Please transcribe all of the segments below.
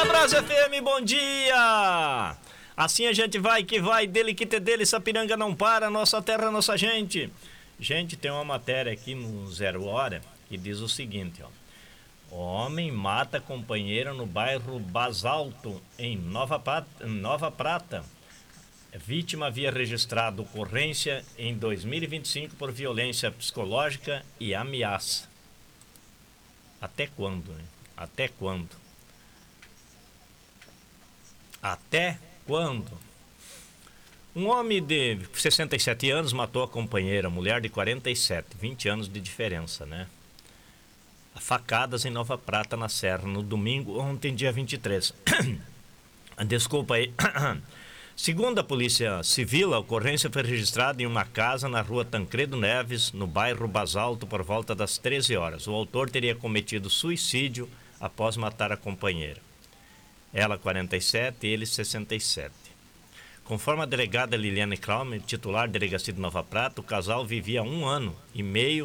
Brasa FM, bom dia! Assim a gente vai que vai, dele que te dele, Sapiranga não para, nossa terra, nossa gente. Gente, tem uma matéria aqui no Zero Hora que diz o seguinte, ó. Homem mata companheira no bairro Basalto, em Nova Prata. Vítima havia registrado ocorrência em 2025 por violência psicológica e ameaça. Até quando, né? Até quando? Até quando? Um homem de 67 anos matou a companheira, mulher de 47, 20 anos de diferença, né? A facadas em Nova Prata, na Serra, no domingo, ontem, dia 23. Desculpa aí. Segundo a Polícia Civil, a ocorrência foi registrada em uma casa na rua Tancredo Neves, no bairro Basalto, por volta das 13 horas. O autor teria cometido suicídio após matar a companheira. Ela 47 e ele 67. Conforme a delegada Liliane Kraume, titular da Delegacia de Nova Prata, o casal vivia há um ano e meio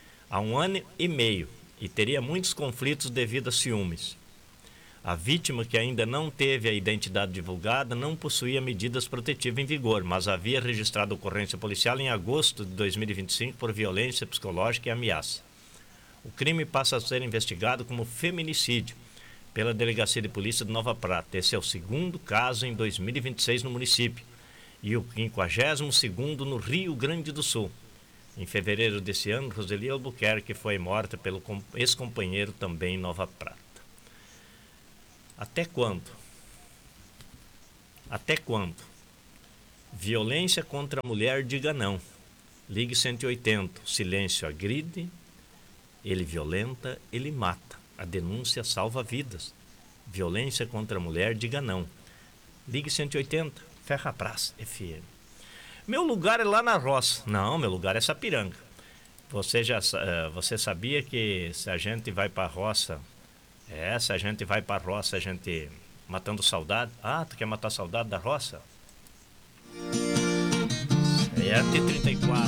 e teria muitos conflitos devido a ciúmes. A vítima, que ainda não teve a identidade divulgada, não possuía medidas protetivas em vigor, mas havia registrado ocorrência policial em agosto de 2025 por violência psicológica e ameaça. O crime passa a ser investigado como feminicídio pela Delegacia de Polícia de Nova Prata. Esse é o segundo caso em 2026 no município e o 52º no Rio Grande do Sul. Em fevereiro desse ano, Roseli Albuquerque foi morta pelo ex-companheiro também em Nova Prata. Até quando? Até quando? Violência contra a mulher, diga não. Ligue 180. O silêncio agride, ele violenta, ele mata. A denúncia salva vidas. Violência contra a mulher, diga não. Ligue 180. Ferrapraz FM. Meu lugar é lá na roça. Não, meu lugar é Sapiranga. Você sabia que se a gente vai para a roça... se a gente vai para a roça, a gente matando saudade. Ah, tu quer matar saudade da roça? 7h34.